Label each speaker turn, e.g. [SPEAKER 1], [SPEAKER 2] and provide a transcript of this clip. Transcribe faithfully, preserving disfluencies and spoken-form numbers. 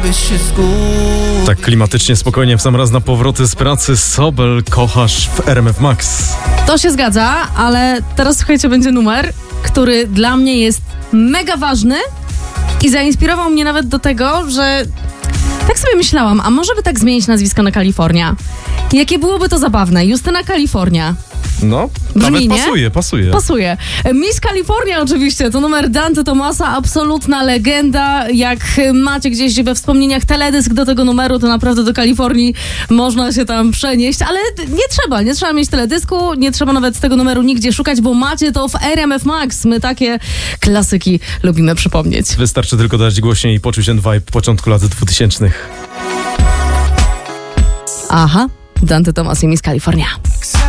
[SPEAKER 1] żebyś się skupił.
[SPEAKER 2] Tak klimatycznie, spokojnie, w sam raz na powroty z pracy. Sobel, kochasz w R M F Max.
[SPEAKER 3] To się zgadza, ale teraz słuchajcie, będzie numer, który dla mnie jest mega ważny i zainspirował mnie nawet do tego, że tak sobie myślałam, a może by tak zmienić nazwisko na Kalifornia? Jakie byłoby to zabawne? Justyna Kalifornia.
[SPEAKER 2] No,
[SPEAKER 3] Brzmi,
[SPEAKER 2] nawet
[SPEAKER 3] nie?
[SPEAKER 2] pasuje, pasuje.
[SPEAKER 3] Pasuje. Miss California oczywiście, to numer Dante Tomasa, absolutna legenda. Jak macie gdzieś we wspomnieniach teledysk do tego numeru, to naprawdę do Kalifornii można się tam przenieść, ale nie trzeba, nie trzeba mieć teledysku, nie trzeba nawet tego numeru nigdzie szukać, bo macie to w R M F Max. My takie klasyki lubimy przypomnieć.
[SPEAKER 2] Wystarczy tylko dać głośniej i poczuć ten vibe początku lat dwutysięcznych.
[SPEAKER 3] Aha, Dante Tomas i Miss California.